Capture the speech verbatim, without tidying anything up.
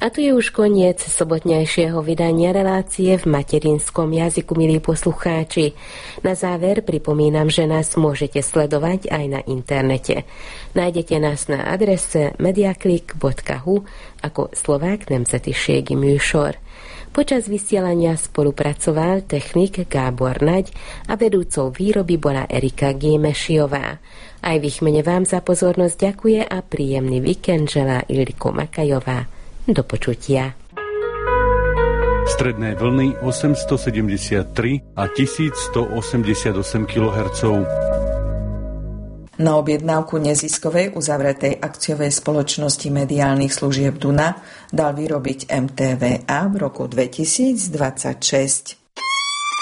A tu je už koniec sobotnejšieho vydania relácie v materinskom jazyku, milí poslucháči. Na záver pripomínam, že nás môžete sledovať aj na internete. Nájdete nás na adrese mediaklik bodka hu ako Slovák nemzetiségi műsor. Počas vysielania spolupracoval technik Gábor Naď a vedúcou výroby bola Erika Gémešiová. Aj v ich mene vám za pozornosť ďakuje a príjemný víkend želá Ildiko Makajová. Do počutia. Stredné vlny osemstosedemdesiattri a tisícstoosemdesiatosem kilohertzov. Na objednávku neziskovej uzavretej akciovej spoločnosti mediálnych služieb Duna dal vyrobiť em té vé á v roku dvetisícdvadsaťšesť.